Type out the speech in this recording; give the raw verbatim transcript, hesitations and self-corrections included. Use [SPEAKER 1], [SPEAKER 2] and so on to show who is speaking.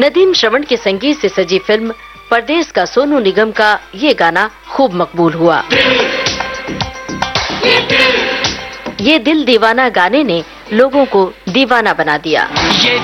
[SPEAKER 1] नदीम श्रवण के संगीत से सजी फिल्म परदेस का सोनू निगम का ये गाना खूब मकबूल हुआ। ये दिल दीवाना गाने ने लोगों को दीवाना बना दिया।